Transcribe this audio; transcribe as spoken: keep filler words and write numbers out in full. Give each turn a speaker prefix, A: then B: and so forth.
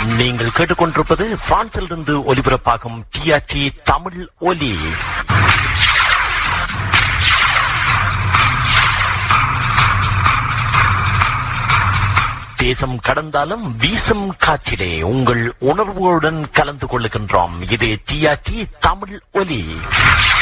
A: நீங்கள் கேட்டுக்கொண்டிருப்பது பிரான்சிலிருந்து ஒலிபரப்பாகும் டிஆர்டி தமிழ் ஒலி. தேசம் கடந்தாலும் வீசும் காற்றிலே உங்கள் உணர்வுகளுடன் கலந்து கொள்ளுகின்றோம். இது டிஆர்டி தமிழ் ஒலி.